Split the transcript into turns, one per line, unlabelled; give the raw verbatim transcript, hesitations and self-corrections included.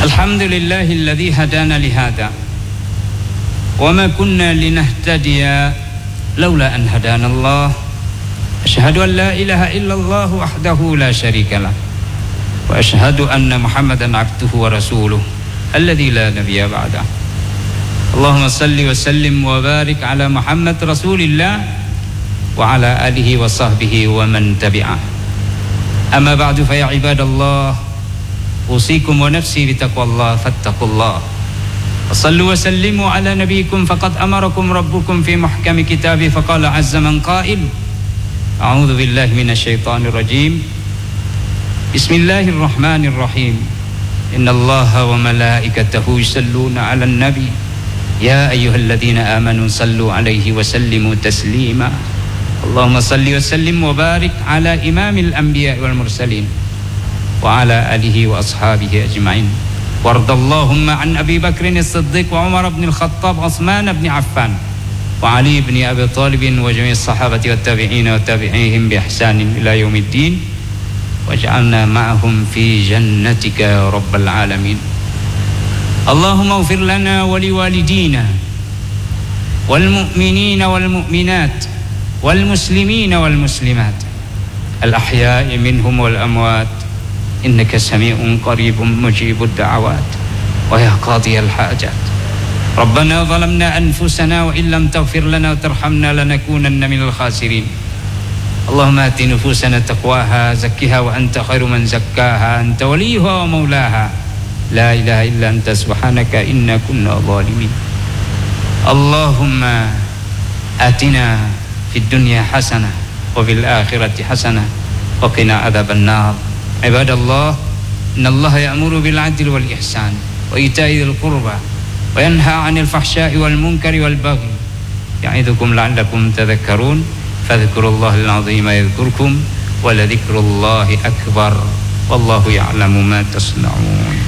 الحمد لله الذي هدانا لهذا وما كنا لنهتدي لولا أن هدانا الله. أشهد أن لا إله إلا الله وحده لا شريك له وأشهد أن محمدا عبده ورسوله الذي لا نبي بعده. اللهم صل وسلم وبارك على محمد رسول الله وعلى آله وصحبه ومن تبعه. أما بعد فيا عباد الله أوصيكم ونفسي بتقوى الله فاتقوا الله وصلوا وسلموا على نبيكم فقد أمركم ربكم في محكم كتابه فقال عز من قائل أعوذ بالله من الشيطان الرجيم بسم الله الرحمن الرحيم إن الله وملائكته يصلون على النبي يا أيها الذين آمنوا صلوا عليه وسلموا تسليما. اللهم صل وسلم وبارك على إمام الأنبياء والمرسلين وعلى آله وأصحابه أجمعين. وارض اللهم عن أبي بكر الصديق وعمر بن الخطاب وعثمان بن عفان وعلي بن أبي طالب وجميع الصحابة والتابعين وتابعيهم بإحسان إلى يوم الدين واجعلنا معهم في جنتك يا رب العالمين. اللهم اغفر لنا ولوالدينا والمؤمنين والمؤمنات والمسلمين والمسلمات الأحياء منهم والأموات إنك سميع قريب مجيب الدعوات ويا قاضي الحاجات. ربنا ظلمنا أنفسنا وإن لم تغفر لنا وترحمنا لنكونن من الخاسرين. اللهم آت نفوسنا تقواها زكها وأنت خير من زكاها أنت وليها ومولاها لا إله إلا أنت سبحانك إنا كنا ظالمين. اللهم آتنا في الدنيا حسنة وفي الآخرة حسنة وقنا عذاب النار. عباد الله إن الله يأمر بالعدل والإحسان وإيتاء ذي القربى وينهى عن الفحشاء والمنكر والبغي يعظكم لعلكم تذكرون فاذكروا الله العظيم يذكركم ولذكر الله أكبر والله يعلم ما تصنعون.